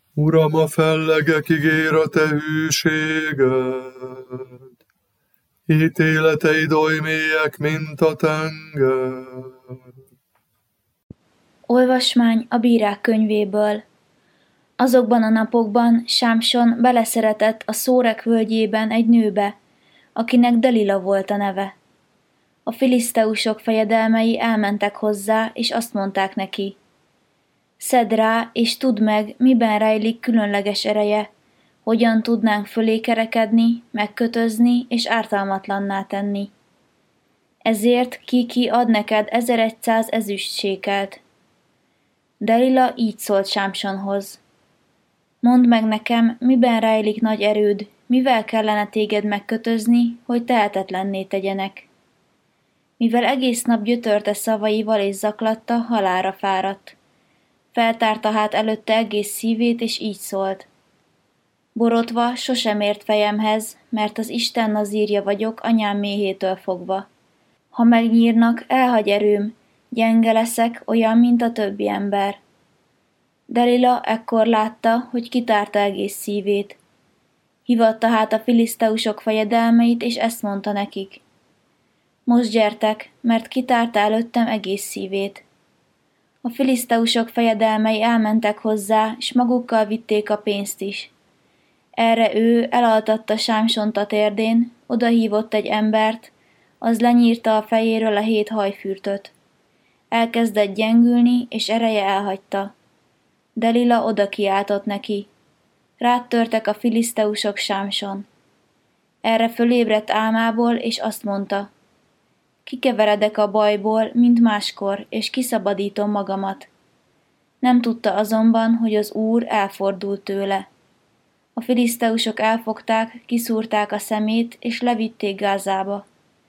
Uram, a fellegekig ér a te hűséged, ítéleteid oly mélyek, mint a tenger. Olvasmány a Bírák könyvéből. Azokban a napokban Sámson beleszeretett a Szórek völgyében egy nőbe, akinek Delila volt a neve. A filiszteusok fejedelmei elmentek hozzá, és azt mondták neki: szedd rá, és tudd meg, miben rejlik különleges ereje, hogyan tudnánk fölé kerekedni, megkötözni és ártalmatlanná tenni. Ezért ki ad neked 1100 ezüstsékelt. Delila így szólt Sámsonhoz: mondd meg nekem, miben rejlik nagy erőd, mivel kellene téged megkötözni, hogy tehetetlenné tegyenek. Mivel egész nap gyötörte szavaival és zaklatta, halálra fáradt. Feltárta hát előtte egész szívét, és így szólt: borotva sosem ért fejemhez, mert az Isten nazírja vagyok anyám méhétől fogva. Ha megnyírnak, elhagy erőm, gyenge leszek, olyan, mint a többi ember. Delila ekkor látta, hogy kitárta egész szívét. Hívatta hát a filiszteusok fejedelmeit, és ezt mondta nekik: most gyertek, mert kitárta előttem egész szívét. A filiszteusok fejedelmei elmentek hozzá, s magukkal vitték a pénzt is. Erre ő elaltatta Sámsont a térdén, odahívott egy embert, az lenyírta a fejéről a 7 hajfürtöt. Elkezdett gyengülni, és ereje elhagyta. Delila oda kiáltott neki: rád törtek a filiszteusok, Sámson. Erre fölébredt álmából, és azt mondta: kikeveredek a bajból, mint máskor, és kiszabadítom magamat. Nem tudta azonban, hogy az Úr elfordult tőle. A filiszteusok elfogták, kiszúrták a szemét, és levitték Gázába.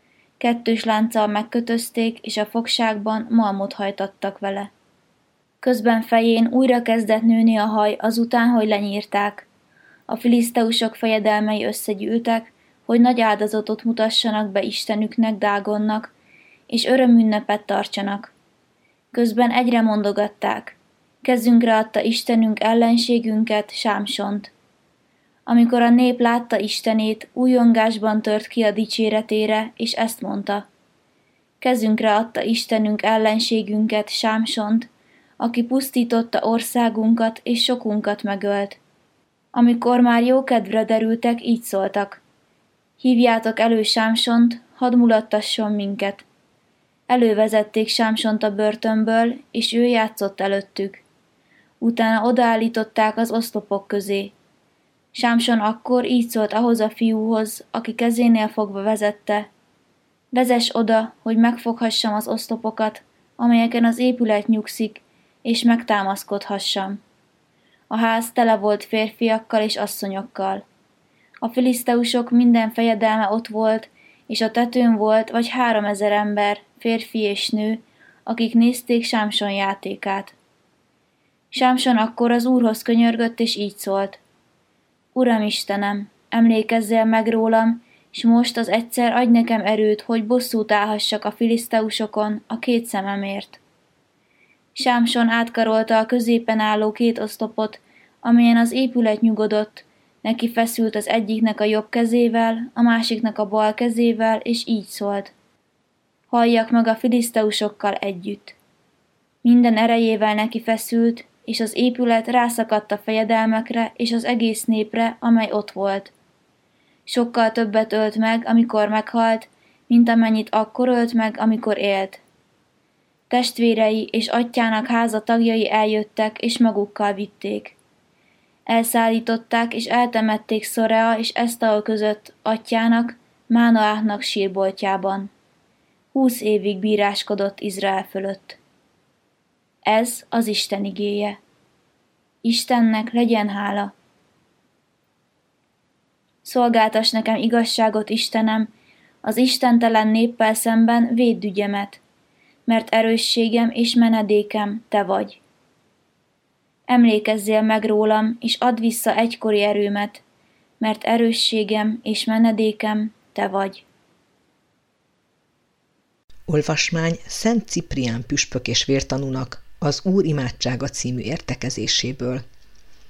2 lánccal megkötözték, és a fogságban malmot hajtattak vele. Közben fején újra kezdett nőni a haj azután, hogy lenyírták. A filiszteusok fejedelmei összegyűltek, hogy nagy áldozatot mutassanak be Istenüknek, Dágonnak, és örömünnepet tartsanak. Közben egyre mondogatták: kezünkre adta Istenünk ellenségünket, Sámsont. Amikor a nép látta Istenét, újongásban tört ki a dicséretére, és ezt mondta: kezünkre adta Istenünk ellenségünket, Sámsont, aki pusztította országunkat és sokunkat megölt. Amikor már jó kedvre derültek, így szóltak: hívjátok elő Sámsont, hadd mulattasson minket. Elővezették Sámsont a börtönből, és ő játszott előttük. Utána odaállították az oszlopok közé. Sámson akkor így szólt ahhoz a fiúhoz, aki kezénél fogva vezette: vezess oda, hogy megfoghassam az oszlopokat, amelyeken az épület nyugszik, és megtámaszkodhassam. A ház tele volt férfiakkal és asszonyokkal. A filiszteusok minden fejedelme ott volt, és a tetőn volt vagy 3000 ember, férfi és nő, akik nézték Sámson játékát. Sámson akkor az Úrhoz könyörgött, és így szólt: Uram Istenem, emlékezzél meg rólam, és most az egyszer adj nekem erőt, hogy bosszút állhassak a filiszteusokon a 2 szememért. Sámson átkarolta a középen álló 2 oszlopot, amelyen az épület nyugodott, neki feszült az egyiknek a jobb kezével, a másiknak a bal kezével, és így szólt: halljak meg a filiszteusokkal együtt. Minden erejével neki feszült, és az épület rászakadt a fejedelmekre és az egész népre, amely ott volt. Sokkal többet ölt meg, amikor meghalt, mint amennyit akkor ölt meg, amikor élt. Testvérei és atyának háza tagjai eljöttek, és magukkal vitték. Elszállították és eltemették Szorea és Esztaol között atyának, Mánoáhnak sírboltjában. 20 évig bíráskodott Izrael fölött. Ez az Isten igéje. Istennek legyen hála. Szolgáltass nekem igazságot, Istenem, az istentelen néppel szemben védd ügyemet, mert erősségem és menedékem te vagy. Emlékezzél meg rólam, és add vissza egykori erőmet, mert erősségem és menedékem te vagy. Olvasmány Szent Ciprián püspök és vértanúnak az Úr imádsága című értekezéséből.